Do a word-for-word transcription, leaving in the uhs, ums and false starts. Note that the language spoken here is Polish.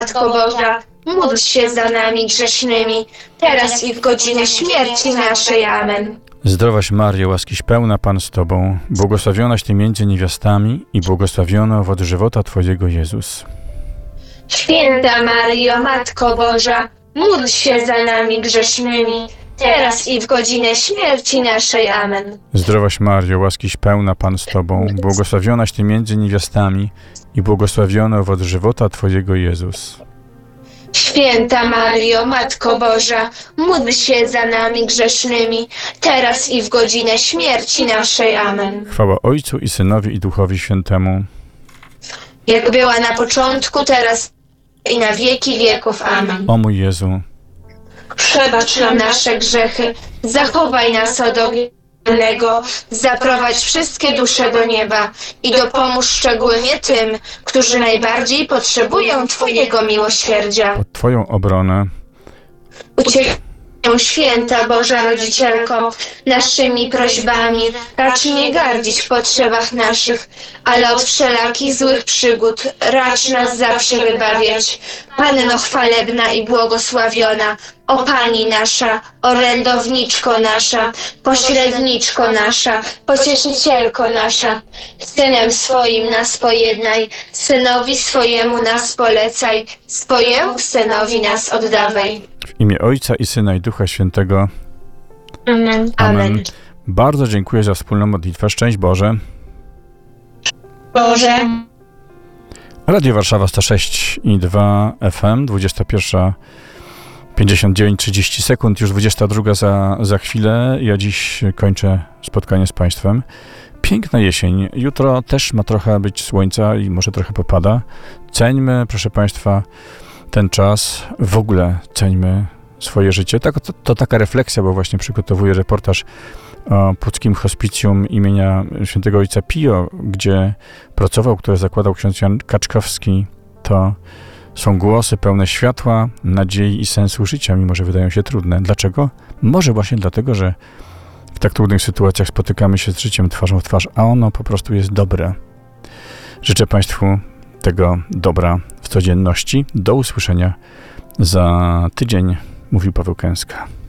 Matko Boża, módl się za nami grzesznymi, teraz i w godzinę śmierci naszej. Amen. Zdrowaś Maryjo, łaskiś pełna, Pan z Tobą, błogosławionaś Ty między niewiastami i błogosławiony owoc żywota Twojego, Jezus. Święta Maryjo, Matko Boża, módl się za nami grzesznymi, teraz i w godzinę śmierci naszej. Amen. Zdrowaś Maryjo, łaskiś pełna, Pan z Tobą, błogosławionaś Ty między niewiastami i błogosławiony owoc żywota Twojego, Jezus. Święta Maryjo, Matko Boża, módl się za nami grzesznymi, teraz i w godzinę śmierci naszej. Amen. Chwała Ojcu i Synowi i Duchowi Świętemu. Jak była na początku, teraz i na wieki wieków. Amen. O mój Jezu, Przebacz nam nasze grzechy, zachowaj nas od ognia, zaprowadź wszystkie dusze do nieba i dopomóż szczególnie tym, którzy najbardziej potrzebują Twojego miłosierdzia. pod Twoją obronę Uciekaj, Święta Boża Rodzicielko, naszymi prośbami, racz nie gardzić w potrzebach naszych, ale od wszelakich złych przygód racz nas zawsze wybawiać. Panno chwalebna i błogosławiona, o Pani nasza, orędowniczko nasza, pośredniczko nasza, pocieszycielko nasza, Synem swoim nas pojednaj, Synowi swojemu nas polecaj, swojemu Synowi nas oddawaj. w imię Ojca i Syna i Ducha Świętego. Amen. Amen. Bardzo dziękuję za wspólną modlitwę. Szczęść Boże. Boże. Radio Warszawa sto sześć i dwa F M, dwudziesta pierwsza pięćdziesiąt dziewięć, trzydzieści sekund, już dwudziesta druga za, za chwilę. Ja dziś kończę spotkanie z Państwem. Piękna jesień. Jutro też ma trochę być słońca i może trochę popada. Ceńmy, proszę Państwa, ten czas. W ogóle ceńmy swoje życie. Tak, to, to taka refleksja, bo właśnie przygotowuję reportaż o Puckim Hospicjum imienia świętego ojca Pio, gdzie pracował, które zakładał ksiądz Jan Kaczkowski. To są głosy pełne światła, nadziei i sensu życia, mimo że wydają się trudne. Dlaczego? Może właśnie dlatego, że w tak trudnych sytuacjach spotykamy się z życiem twarzą w twarz, a ono po prostu jest dobre. Życzę Państwu tego dobra w codzienności. Do usłyszenia za tydzień, mówił Paweł Kęska.